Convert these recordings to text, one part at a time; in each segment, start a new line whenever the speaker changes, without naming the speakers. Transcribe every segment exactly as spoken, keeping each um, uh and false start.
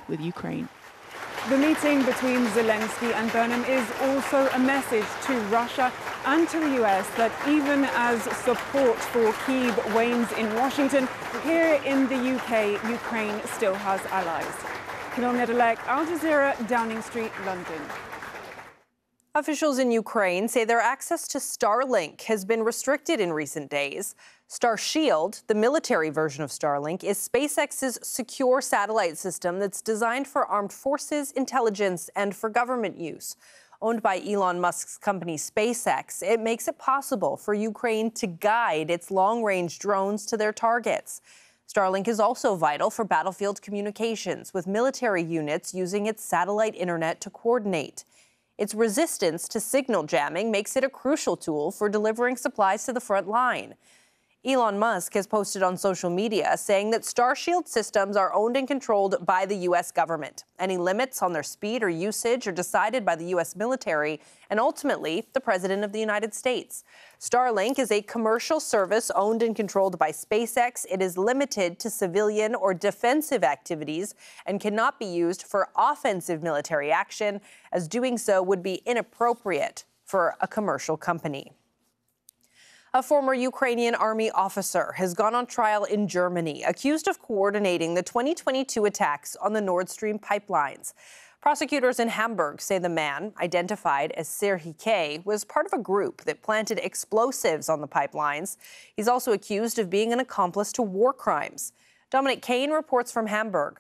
with Ukraine.
The meeting between Zelensky and Burnham is also a message to Russia and to the U S that even as support for Kyiv wanes in Washington, here in the U K, Ukraine still has allies. Camille Nedelec, Al Jazeera, Downing Street, London.
Officials in Ukraine say their access to Starlink has been restricted in recent days. Starshield, the military version of Starlink, is SpaceX's secure satellite system that's designed for armed forces, intelligence, and for government use. Owned by Elon Musk's company SpaceX, it makes it possible for Ukraine to guide its long-range drones to their targets. Starlink is also vital for battlefield communications, with military units using its satellite internet to coordinate. Its resistance to signal jamming makes it a crucial tool for delivering supplies to the front line. Elon Musk has posted on social media saying that Starshield systems are owned and controlled by the U S government. Any limits on their speed or usage are decided by the U S military and ultimately the President of the United States. Starlink is a commercial service owned and controlled by SpaceX. It is limited to civilian or defensive activities and cannot be used for offensive military action, as doing so would be inappropriate for a commercial company. A former Ukrainian army officer has gone on trial in Germany, accused of coordinating the twenty twenty-two attacks on the Nord Stream pipelines. Prosecutors in Hamburg say the man, identified as Serhiy K., was part of a group that planted explosives on the pipelines. He's also accused of being an accomplice to war crimes. Dominic Kane reports from Hamburg.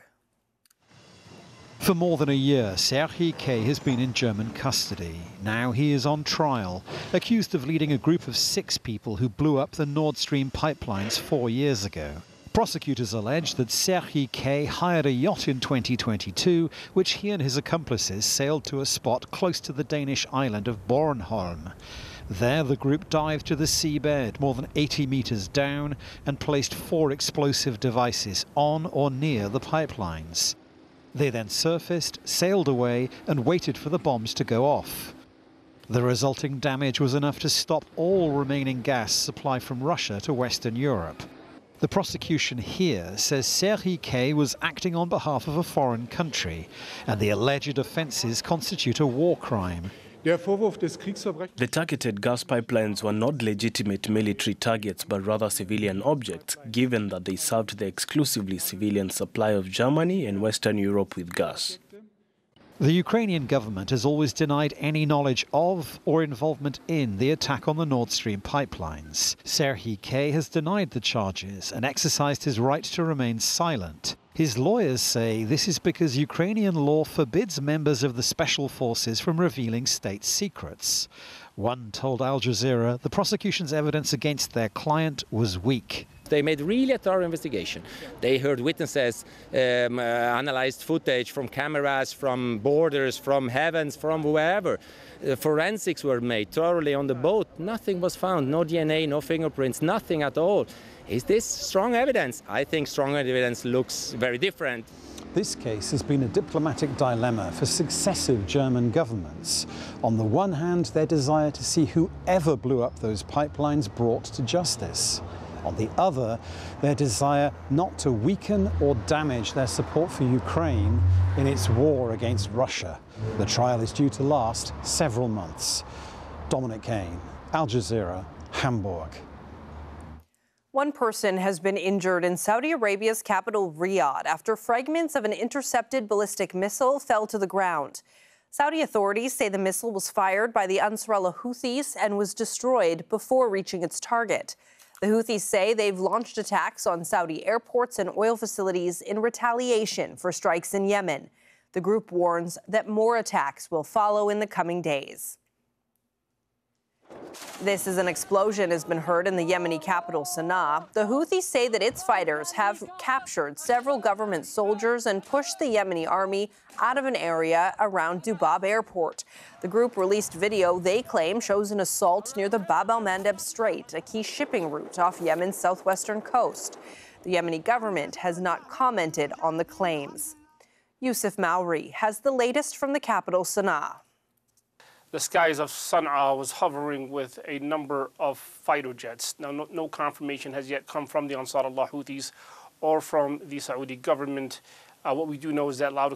For more than a year, Serhiy K. has been in German custody. Now he is on trial, accused of leading a group of six people who blew up the Nord Stream pipelines four years ago. Prosecutors allege that Serhiy K. hired a yacht in twenty twenty-two, which he and his accomplices sailed to a spot close to the Danish island of Bornholm. There, the group dived to the seabed more than eighty meters down and placed four explosive devices on or near the pipelines. They then surfaced, sailed away, and waited for the bombs to go off. The resulting damage was enough to stop all remaining gas supply from Russia to Western Europe. The prosecution here says Serhiy K. was acting on behalf of a foreign country, and the alleged offences constitute a war crime.
The targeted gas pipelines were not legitimate military targets, but rather civilian objects, given that they served the exclusively civilian supply of Germany and Western Europe with gas.
The Ukrainian government has always denied any knowledge of or involvement in the attack on the Nord Stream pipelines. Serhiy K. has denied the charges and exercised his right to remain silent. His lawyers say this is because Ukrainian law forbids members of the special forces from revealing state secrets. One told Al Jazeera the prosecution's evidence against their client was weak.
They made really a thorough investigation. They heard witnesses, um, uh, analyzed footage from cameras, from borders, from heavens, from wherever. Uh, forensics were made thoroughly on the boat. Nothing was found, no D N A, no fingerprints, nothing at all. Is this strong evidence? I think strong evidence looks very different.
This case has been a diplomatic dilemma for successive German governments. On the one hand, their desire to see whoever blew up those pipelines brought to justice. On the other, their desire not to weaken or damage their support for Ukraine in its war against Russia. The trial is due to last several months. Dominic Kane, Al Jazeera, Hamburg.
One person has been injured in Saudi Arabia's capital, Riyadh, after fragments of an intercepted ballistic missile fell to the ground. Saudi authorities say the missile was fired by the Ansarullah Houthis and was destroyed before reaching its target. The Houthis say they've launched attacks on Saudi airports and oil facilities in retaliation for strikes in Yemen. The group warns that more attacks will follow in the coming days. This is an explosion has been heard in the Yemeni capital, Sana'a. The Houthis say that its fighters have captured several government soldiers and pushed the Yemeni army out of an area around Dubab airport. The group released video they claim shows an assault near the Bab el-Mandeb Strait, a key shipping route off Yemen's southwestern coast. The Yemeni government has not commented on the claims. Yusuf Mauri has the latest from the capital, Sana'a.
The skies of Sana'a was hovering with a number of fighter jets. Now, no, no confirmation has yet come from the Ansarullah Houthis or from the Saudi government. Uh, what we do know is that loud